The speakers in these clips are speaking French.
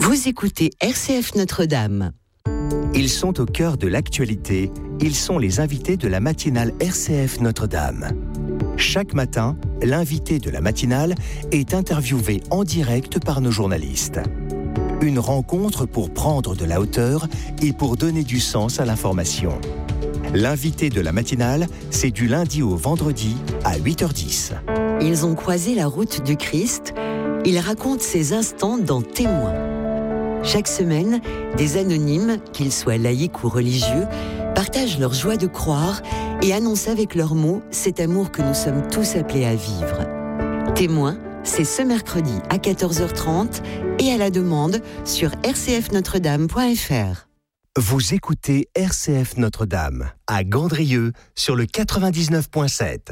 Vous écoutez RCF Notre-Dame. Ils sont au cœur de l'actualité. Ils sont les invités de la matinale RCF Notre-Dame. Chaque matin, l'invité de la matinale est interviewé en direct par nos journalistes. Une rencontre pour prendre de la hauteur et pour donner du sens à l'information. L'invité de la matinale, c'est du lundi au vendredi à 8h10. Ils ont croisé la route du Christ. Ils racontent ces instants dans Témoins. Chaque semaine, des anonymes, qu'ils soient laïcs ou religieux, partagent leur joie de croire et annoncent avec leurs mots cet amour que nous sommes tous appelés à vivre. Témoins, c'est ce mercredi à 14h30 et à la demande sur rcfnotredame.fr. Vous écoutez RCF Notre-Dame à Gandrieux sur le 99.7.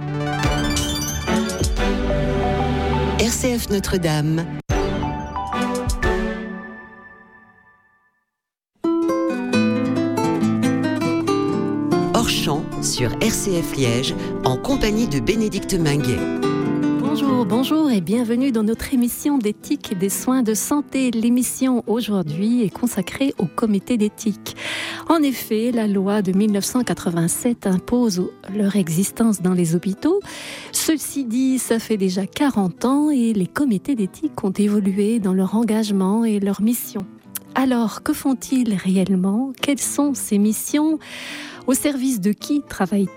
RCF Notre-Dame. Hors champ sur RCF Liège en compagnie de Bénédicte Minguet. Bonjour et bienvenue dans notre émission d'éthique et des soins de santé. L'émission aujourd'hui est consacrée au comité d'éthique. En effet, la loi de 1987 impose leur existence dans les hôpitaux. Ceci dit, ça fait déjà 40 ans et les comités d'éthique ont évolué dans leur engagement et leur mission. Alors, que font-ils réellement ? Quelles sont ces missions ? Au service de qui travaillent-ils ?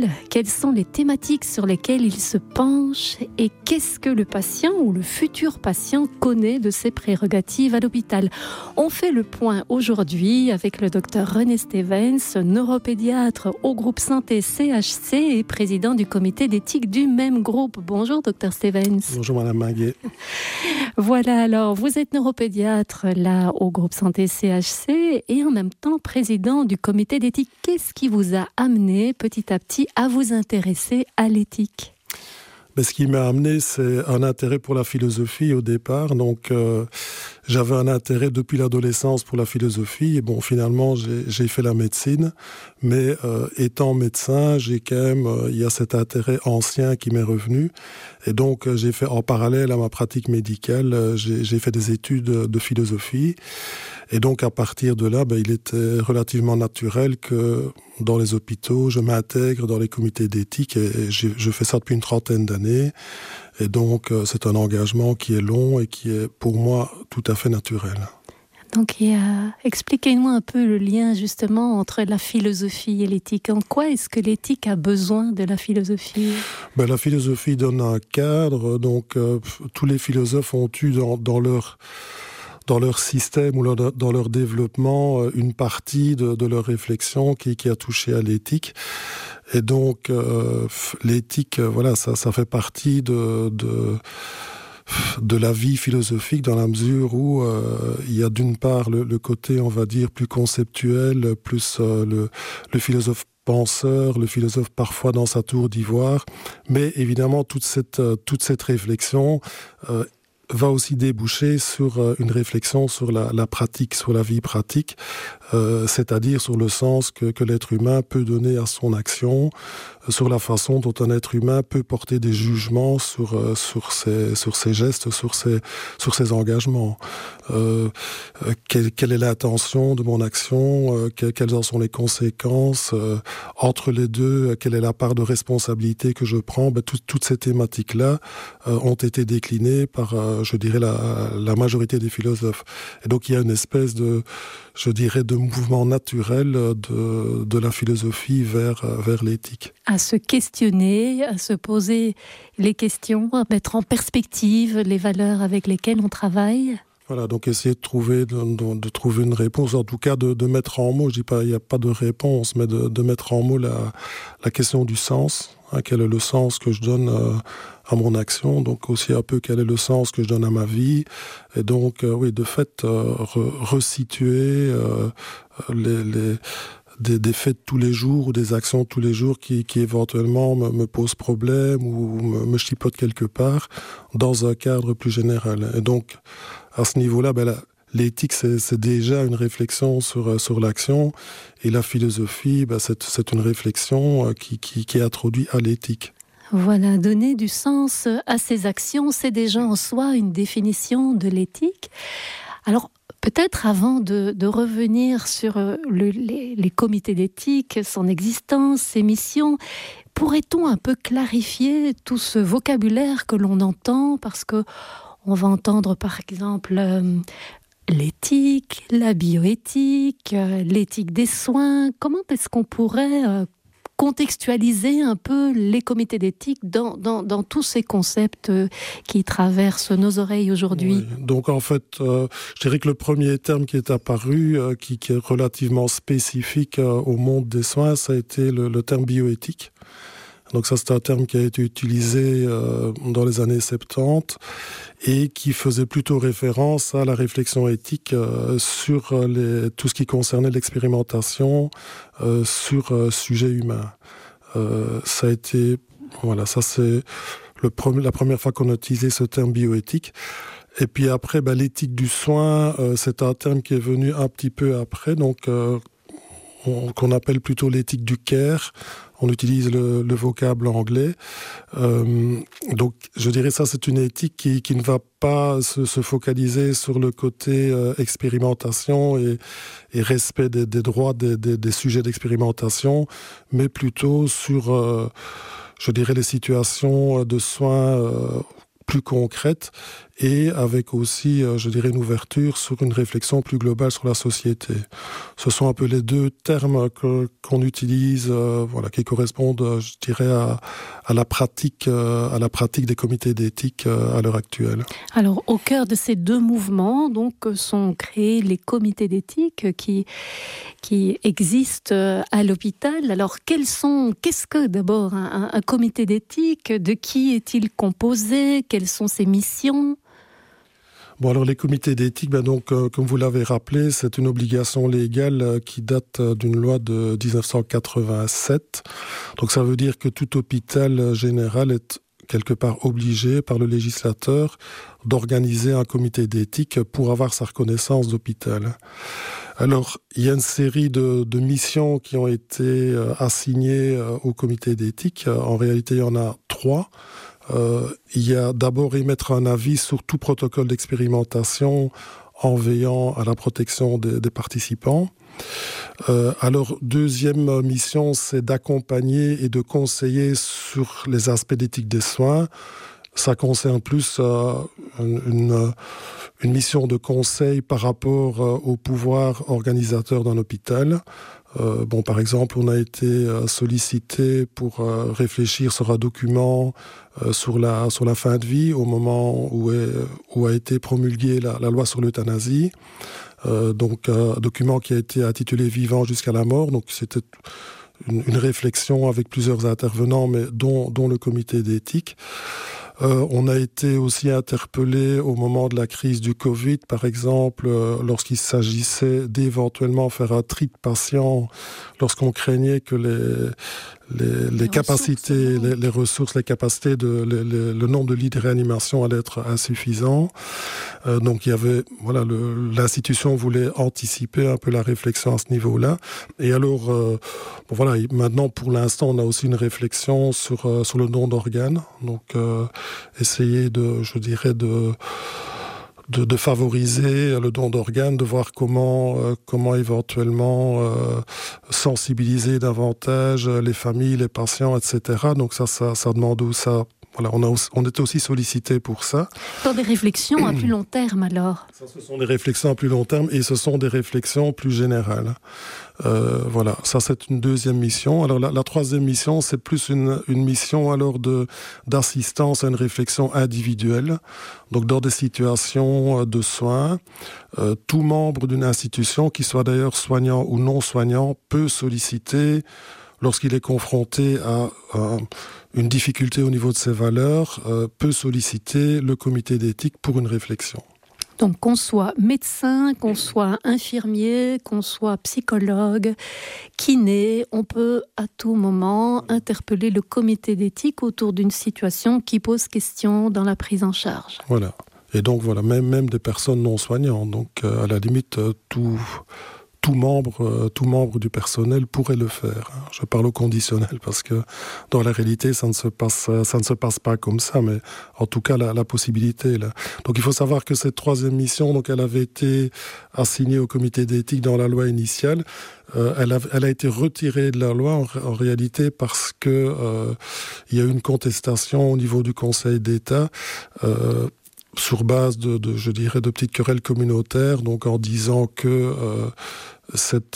Quelles sont les thématiques sur lesquelles ils se penchent ? Et qu'est-ce que le patient ou le futur patient connaît de ses prérogatives à l'hôpital ? On fait le point aujourd'hui avec le docteur René Stevens, neuropédiatre au groupe santé CHC et président du comité d'éthique du même groupe. Bonjour docteur Stevens. Bonjour madame Minguet. Voilà, alors vous êtes neuropédiatre là au groupe santé CHC et en même temps président du comité d'éthique. Qu'est-ce qui vous a amené petit à petit à vous intéresser à l'éthique ? Ce qui m'a amené, c'est un intérêt pour la philosophie au départ. Donc, j'avais un intérêt depuis l'adolescence pour la philosophie. Et bon, finalement, j'ai fait la médecine. Mais étant médecin, j'ai quand même, il y a cet intérêt ancien qui m'est revenu. Et donc, j'ai fait en parallèle à ma pratique médicale, j'ai fait des études de philosophie. Et donc, à partir de là, il était relativement naturel que dans les hôpitaux, je m'intègre dans les comités d'éthique et je fais ça depuis une trentaine d'années. Et donc, c'est un engagement qui est long et qui est, pour moi, tout à fait naturel. Donc, expliquez-nous un peu le lien, justement, entre la philosophie et l'éthique. En quoi est-ce que l'éthique a besoin de la philosophie ? La philosophie donne un cadre. Donc, tous les philosophes ont eu dans leur système ou dans leur développement une partie de leur réflexion qui a touché à l'éthique. Et donc, l'éthique, voilà, ça fait partie de la vie philosophique dans la mesure où il y a d'une part le côté, on va dire, plus conceptuel, plus le philosophe penseur, le philosophe parfois dans sa tour d'ivoire, mais évidemment toute cette réflexion va aussi déboucher sur une réflexion sur la pratique, sur la vie pratique, c'est-à-dire sur le sens que l'être humain peut donner à son action, sur la façon dont un être humain peut porter des jugements sur ses gestes, sur ses engagements. Quelle est l'intention de mon action, quelles en sont les conséquences, entre les deux, quelle est la part de responsabilité que je prends. Toutes ces thématiques-là ont été déclinées par, je dirais, la majorité des philosophes. Et donc il y a une espèce de mouvement naturel de la philosophie vers l'éthique. À se questionner, à se poser les questions, à mettre en perspective les valeurs avec lesquelles on travaille. Voilà, donc essayer de trouver une réponse, en tout cas de mettre en mots, je dis pas, il n'y a pas de réponse, mais de mettre en mots la question du sens. Quel est le sens que je donne à mon action, donc aussi un peu quel est le sens que je donne à ma vie, et donc oui, de fait resituer des faits de tous les jours ou des actions de tous les jours qui éventuellement me posent problème ou me chipotent quelque part dans un cadre plus général. Et donc à ce niveau-là, l'éthique, c'est déjà une réflexion sur l'action, et la philosophie, c'est une réflexion qui est introduite à l'éthique. Voilà, donner du sens à ses actions, c'est déjà en soi une définition de l'éthique. Alors, peut-être avant de revenir sur les comités d'éthique, son existence, ses missions, pourrait-on un peu clarifier tout ce vocabulaire que l'on entend? Parce que on va entendre par exemple l'éthique, la bioéthique, l'éthique des soins. Comment est-ce qu'on pourrait contextualiser un peu les comités d'éthique dans tous ces concepts qui traversent nos oreilles aujourd'hui? Oui. Donc en fait, je dirais que le premier terme qui est apparu, qui est relativement spécifique au monde des soins, ça a été le terme bioéthique. Donc ça, c'est un terme qui a été utilisé dans les années 70 et qui faisait plutôt référence à la réflexion éthique sur tout ce qui concernait l'expérimentation sur sujet humain. Ça a été, voilà, ça c'est la première fois qu'on a utilisé ce terme bioéthique. Et puis après, l'éthique du soin, c'est un terme qui est venu un petit peu après, donc qu'on appelle plutôt l'éthique du care. On utilise le vocable anglais. Donc, je dirais ça, c'est une éthique qui ne va pas se focaliser sur le côté expérimentation et respect des droits des sujets d'expérimentation, mais plutôt sur, je dirais, les situations de soins plus concrètes et avec aussi, je dirais, une ouverture sur une réflexion plus globale sur la société. Ce sont un peu les deux termes qu'on utilise, qui correspondent, je dirais, à la pratique des comités d'éthique à l'heure actuelle. Alors, au cœur de ces deux mouvements, donc, sont créés les comités d'éthique qui existent à l'hôpital. Alors, qu'est-ce que d'abord un comité d'éthique? De qui est-il composé? Quelles sont ses missions? Bon, alors les comités d'éthique, comme vous l'avez rappelé, c'est une obligation légale qui date d'une loi de 1987. Donc ça veut dire que tout hôpital général est quelque part obligé par le législateur d'organiser un comité d'éthique pour avoir sa reconnaissance d'hôpital. Alors, il y a une série de missions qui ont été assignées au comité d'éthique. En réalité, il y en a 3. Il y a d'abord émettre un avis sur tout protocole d'expérimentation en veillant à la protection des participants. Alors, deuxième mission, c'est d'accompagner et de conseiller sur les aspects d'éthique des soins. Ça concerne plus une mission de conseil par rapport au pouvoir organisateur d'un hôpital. Par exemple, on a été sollicité pour réfléchir sur un document sur la fin de vie au moment où a été promulguée la loi sur l'euthanasie. Donc, un document qui a été intitulé « Vivant jusqu'à la mort ». Donc, c'était une réflexion avec plusieurs intervenants, mais dont le comité d'éthique. On a été aussi interpellé au moment de la crise du Covid, par exemple, lorsqu'il s'agissait d'éventuellement faire un tri de patients, lorsqu'on craignait que les capacités, les ressources, les capacités, le nombre de lits de réanimation allait être insuffisant. Donc il y avait, l'institution voulait anticiper un peu la réflexion à ce niveau-là. Et alors, maintenant pour l'instant, on a aussi une réflexion sur le don d'organes. Donc essayer de favoriser le don d'organes, de voir comment éventuellement sensibiliser davantage les familles, les patients, etc. Donc ça demande où ça. Voilà, on était aussi sollicité pour ça. Dans des réflexions à plus long terme, alors. Ça, ce sont des réflexions à plus long terme et ce sont des réflexions plus générales. Ça c'est une deuxième mission. Alors la troisième mission, c'est plus une mission alors d'assistance à une réflexion individuelle. Donc dans des situations de soins, tout membre d'une institution, qui soit d'ailleurs soignant ou non soignant, peut solliciter, lorsqu'il est confronté à une difficulté au niveau de ses valeurs, peut solliciter le comité d'éthique pour une réflexion. Donc qu'on soit médecin, qu'on soit infirmier, qu'on soit psychologue, kiné, on peut à tout moment interpeller le comité d'éthique autour d'une situation qui pose question dans la prise en charge. Voilà. Et donc même des personnes non soignantes. Donc à la limite, tout membre du personnel pourrait le faire. Je parle au conditionnel parce que dans la réalité, ça ne se passe pas comme ça, mais en tout cas, la possibilité est là. Donc, il faut savoir que cette troisième mission, donc, elle avait été assignée au comité d'éthique dans la loi initiale. Elle a été retirée de la loi en réalité parce que il y a eu une contestation au niveau du Conseil d'État sur base de petites querelles communautaires, donc en disant que cet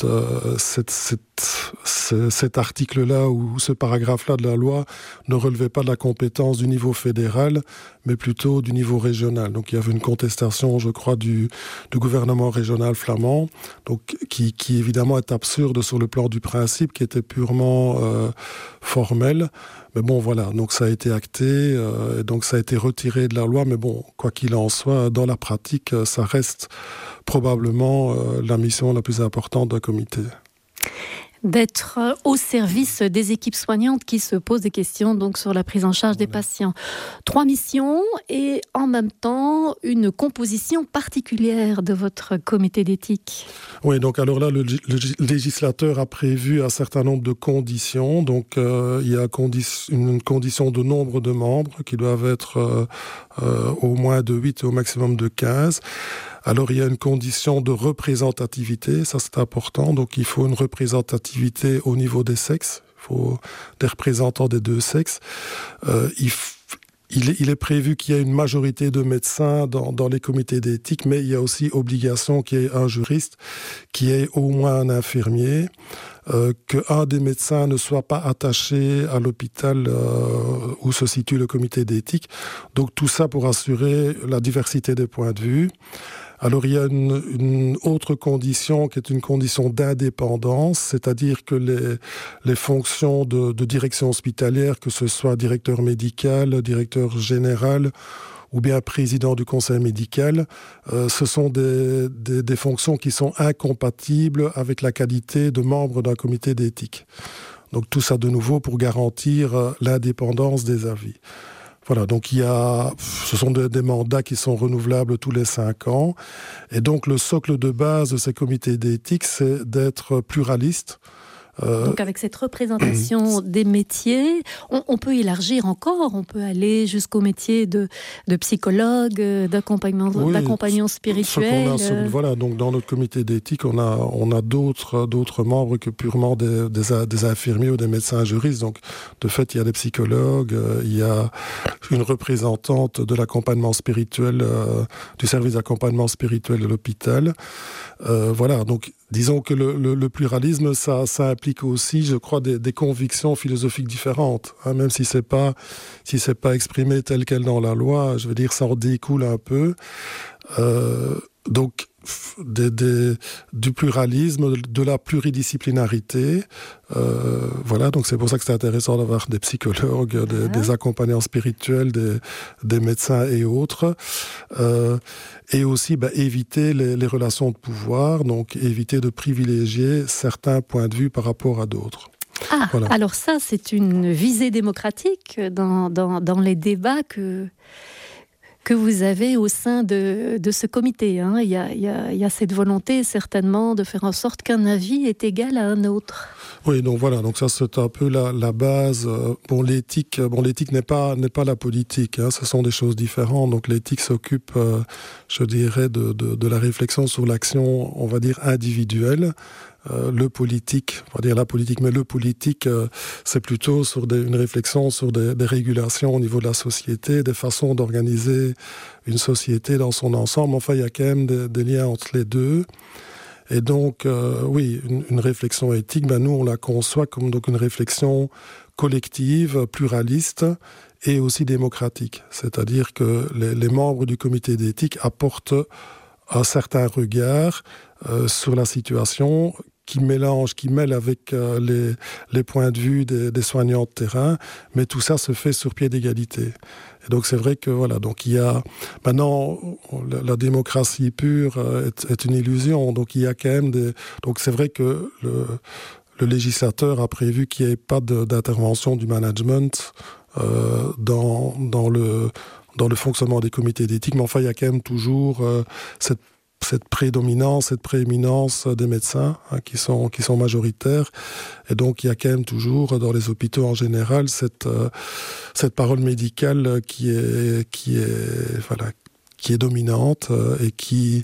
article-là ou ce paragraphe-là de la loi ne relevait pas de la compétence du niveau fédéral, mais plutôt du niveau régional. Donc il y avait une contestation, je crois, du gouvernement régional flamand, donc qui évidemment est absurde sur le plan du principe, qui était purement formel. Mais bon, voilà, donc ça a été acté, et donc ça a été retiré de la loi, mais bon, quoi qu'il en soit, dans la pratique, ça reste probablement la mission la plus importante d'un comité. D'être au service des équipes soignantes qui se posent des questions donc sur la prise en charge des patients. 3 missions et en même temps une composition particulière de votre comité d'éthique. Oui, donc alors là, le législateur a prévu un certain nombre de conditions. Donc il y a une condition de nombre de membres qui doivent être au moins de 8 et au maximum de 15. Alors, il y a une condition de représentativité, ça c'est important. Donc, il faut une représentativité au niveau des sexes. Il faut des représentants des deux sexes. Il est prévu qu'il y ait une majorité de médecins dans les comités d'éthique, mais il y a aussi obligation qu'il y ait un juriste, qu'il y ait au moins un infirmier, qu'un des médecins ne soit pas attaché à l'hôpital où se situe le comité d'éthique. Donc, tout ça pour assurer la diversité des points de vue. Alors, il y a une autre condition qui est une condition d'indépendance, c'est-à-dire que les fonctions de direction hospitalière, que ce soit directeur médical, directeur général ou bien président du conseil médical, ce sont des fonctions qui sont incompatibles avec la qualité de membre d'un comité d'éthique. Donc, tout ça de nouveau pour garantir l'indépendance des avis. Voilà, donc ce sont des mandats qui sont renouvelables tous les 5 ans. Et donc, le socle de base de ces comités d'éthique, c'est d'être pluraliste. Donc avec cette représentation des métiers, on peut élargir encore, on peut aller jusqu'au métier de psychologue, d'accompagnant spirituel. Voilà, donc dans notre comité d'éthique, on a d'autres membres que purement des infirmiers ou des médecins juristes. Donc de fait, il y a des psychologues, il y a une représentante de l'accompagnement spirituel, du service d'accompagnement spirituel de l'hôpital. Voilà, donc disons que le pluralisme, ça implique aussi, je crois, des convictions philosophiques différentes. Hein, même si c'est pas exprimé tel quel dans la loi, je veux dire, ça en découle un peu. Donc, du pluralisme, de la pluridisciplinarité. Voilà, donc c'est pour ça que c'est intéressant d'avoir des psychologues, des accompagnants spirituels, des médecins et autres. Et aussi éviter les relations de pouvoir, donc éviter de privilégier certains points de vue par rapport à d'autres. Ah, voilà. Alors ça, c'est une visée démocratique dans les débats que vous avez au sein de ce comité. Hein. Il y a cette volonté certainement de faire en sorte qu'un avis est égal à un autre. Oui, donc voilà, donc ça c'est un peu la base. L'éthique n'est pas la politique, hein, ce sont des choses différentes. Donc l'éthique s'occupe, je dirais, de la réflexion sur l'action, on va dire, individuelle. Le politique, on va dire la politique, mais le politique, c'est plutôt sur une réflexion sur des régulations au niveau de la société, des façons d'organiser une société dans son ensemble. Enfin, il y a quand même des liens entre les deux. Et donc, oui, une réflexion éthique, nous, on la conçoit comme donc une réflexion collective, pluraliste et aussi démocratique. C'est-à-dire que les membres du comité d'éthique apportent un certain regard sur la situation qui mêle avec les points de vue des soignants de terrain, mais tout ça se fait sur pied d'égalité. Et donc c'est vrai que voilà, donc il y a maintenant la démocratie pure est une illusion, donc il y a quand même donc c'est vrai que le législateur a prévu qu'il n'y ait pas d'intervention du management dans le fonctionnement des comités d'éthique, mais enfin il y a quand même toujours cette prédominance, cette prééminence des médecins qui sont majoritaires. Et donc il y a quand même toujours dans les hôpitaux en général cette parole médicale qui est dominante et qui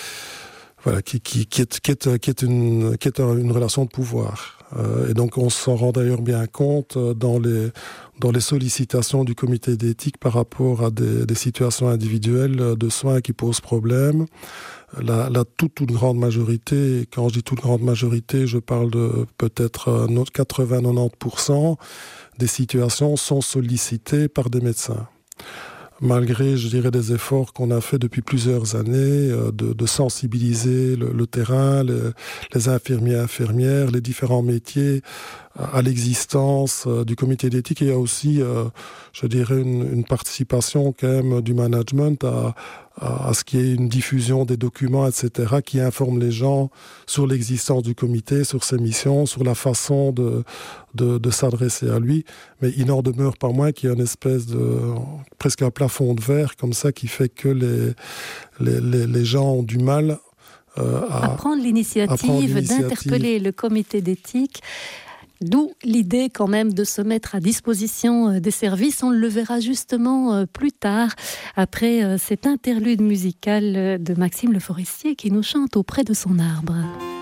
est une relation de pouvoir. Et donc on s'en rend d'ailleurs bien compte dans les sollicitations du comité d'éthique par rapport à des situations individuelles de soins qui posent problème. La toute grande majorité, quand je dis toute grande majorité, je parle de peut-être 80-90% des situations sont sollicitées par des médecins. Malgré, je dirais, des efforts qu'on a fait depuis plusieurs années de sensibiliser le terrain, les infirmières, les différents métiers à l'existence du comité d'éthique. Et il y a aussi, je dirais, une participation quand même du management à ce qu'il y ait une diffusion des documents, etc., qui informent les gens sur l'existence du comité, sur ses missions, sur la façon de s'adresser à lui. Mais il n'en demeure pas moins qu'il y a une espèce presque un plafond de verre comme ça qui fait que les gens ont du mal à prendre l'initiative d'interpeller le comité d'éthique. D'où l'idée quand même de se mettre à disposition des services. On le verra justement plus tard, après cet interlude musical de Maxime Le Forestier qui nous chante auprès de son arbre.